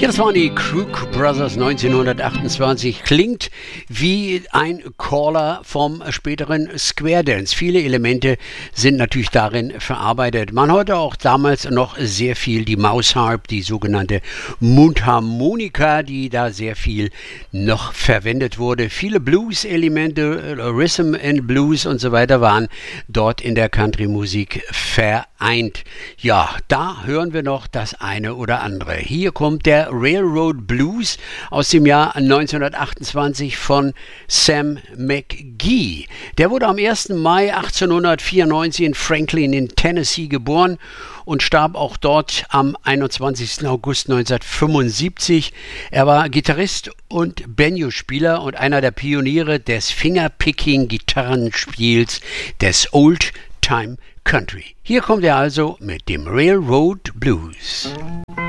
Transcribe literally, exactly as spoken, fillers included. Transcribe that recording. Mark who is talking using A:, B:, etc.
A: Ja, das waren die Crook Brothers neunzehnhundertachtundzwanzig. Klingt wie ein Caller vom späteren Square Dance. Viele Elemente sind natürlich darin verarbeitet. Man hörte auch damals noch sehr viel die Mausharp, die sogenannte Mundharmonika, die da sehr viel noch verwendet wurde. Viele Blues-Elemente, Rhythm and Blues und so weiter waren dort in der Country-Musik vereint. Ja, da hören wir noch das eine oder andere. Hier kommt der Railroad Blues aus dem Jahr neunzehnhundertachtundzwanzig von Sam McGee. Der wurde am ersten Mai achtzehnhundertvierundneunzig in Franklin in Tennessee geboren und starb auch dort am einundzwanzigsten August neunzehnhundertfünfundsiebzig. Er war Gitarrist und Banjo-Spieler und einer der Pioniere des Fingerpicking-Gitarrenspiels des Old Time Country. Hier kommt er also mit dem Railroad Blues.